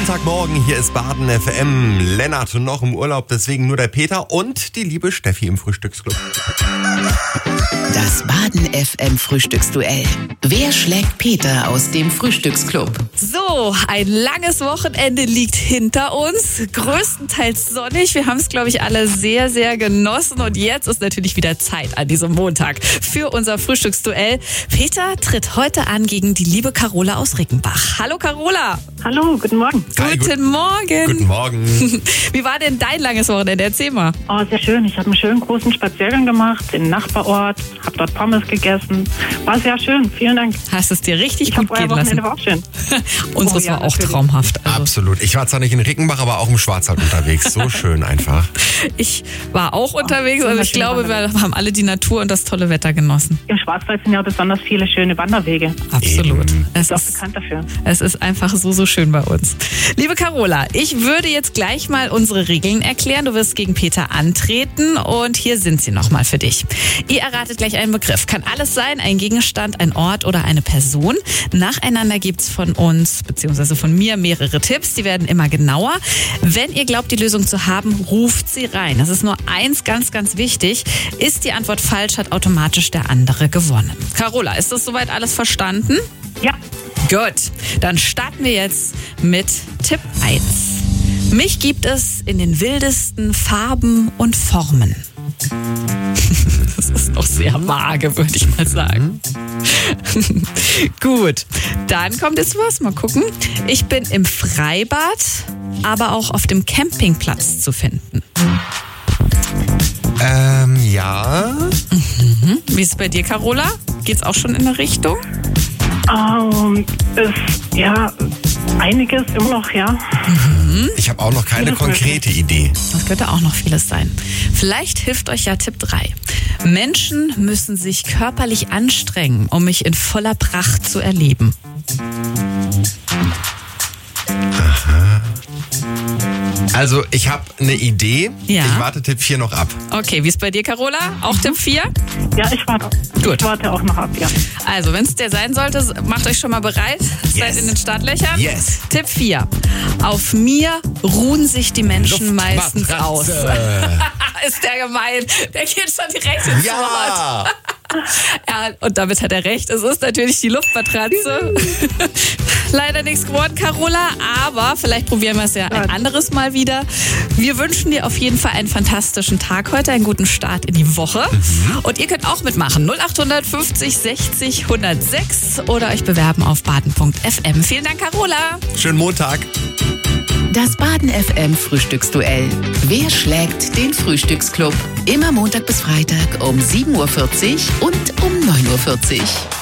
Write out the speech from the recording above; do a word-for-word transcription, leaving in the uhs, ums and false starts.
Montagmorgen, hier ist Baden F M. Lennart noch im Urlaub, deswegen nur der Peter und die liebe Steffi im Frühstücksclub. Das Baden F M Frühstücksduell. Wer schlägt Peter aus dem Frühstücksclub? So, ein langes Wochenende liegt hinter uns. Größtenteils sonnig. Wir haben es, glaube ich, alle sehr, sehr genossen. Und jetzt ist natürlich wieder Zeit an diesem Montag für unser Frühstücksduell. Peter tritt heute an gegen die liebe Carola aus Rickenbach. Hallo Carola. Hallo, guten Morgen. Hi, Guten gut- Morgen. Guten Morgen. Wie war denn dein langes Wochenende? Erzähl mal. Oh, sehr schön. Ich habe einen schönen großen Spaziergang gemacht in den Nachbarort, habe dort Pommes gegessen. War sehr schön. Vielen Dank. Hast es dir richtig Ich gut hoffe, euer gehen lassen? Wochenende war auch schön. Unseres Oh ja, war auch natürlich. traumhaft. Also, Absolut. Ich war zwar nicht in Rickenbach, aber auch im Schwarzwald unterwegs. So schön einfach. ich war auch unterwegs. Also ich wunderschöne glaube, wir haben alle die Natur und das tolle Wetter genossen. Im Schwarzwald sind ja besonders viele schöne Wanderwege. Absolut. Eben. Es Ist auch ist bekannt dafür. Es ist einfach so, so schön bei uns. Liebe Carola, ich würde jetzt gleich mal unsere Regeln erklären. Du wirst gegen Peter antreten und hier sind sie nochmal für dich. Ihr erratet gleich einen Begriff. Kann alles sein, ein Gegenstand, ein Ort oder eine Person. Nacheinander gibt's von uns, beziehungsweise von mir, mehrere Tipps. Die werden immer genauer. Wenn ihr glaubt, die Lösung zu haben, ruft sie rein. Das ist nur eins ganz, ganz wichtig. Ist die Antwort falsch, hat automatisch der andere gewonnen. Carola, ist das soweit alles verstanden? Ja, Gut, dann starten wir jetzt mit Tipp eins. Mich gibt es in den wildesten Farben und Formen. Das ist noch sehr vage, würde ich mal sagen. Gut, dann kommt jetzt was, mal gucken. Ich bin im Freibad, aber auch auf dem Campingplatz zu finden. Ähm, ja. Wie ist es bei dir, Carola? Geht's auch schon in eine Richtung? ähm, ist ja einiges immer noch, ja. Ich habe auch noch keine konkrete Idee. Das könnte auch noch vieles sein. Vielleicht hilft euch ja Tipp drei. Menschen müssen sich körperlich anstrengen, um mich in voller Pracht zu erleben. Also, ich habe eine Idee. Ja. Ich warte Tipp vier noch ab. Okay, wie ist bei dir, Carola? Auch Tipp vier? Ja, ich warte. Gut. Ich warte auch noch ab, ja. Also, wenn es der sein sollte, macht euch schon mal bereit. Seid Yes. in den Startlöchern. Yes. Tipp vier. Auf mir ruhen sich die Menschen meistens aus. Luftmatratze. Ist der gemein? Der geht schon direkt ins Wort. Ja. Ja, und damit hat er recht. Es ist natürlich die Luftmatratze. Leider nichts geworden, Carola, aber vielleicht probieren wir es ja ein anderes Mal wieder. Wir wünschen dir auf jeden Fall einen fantastischen Tag heute, einen guten Start in die Woche. Und ihr könnt auch mitmachen. null acht fünfzig sechzig hundertsechs oder euch bewerben auf baden punkt f m. Vielen Dank, Carola. Schönen Montag. Das Baden F M Frühstücksduell. Wer schlägt den Frühstücksclub? Immer Montag bis Freitag um sieben Uhr vierzig und um neun Uhr vierzig.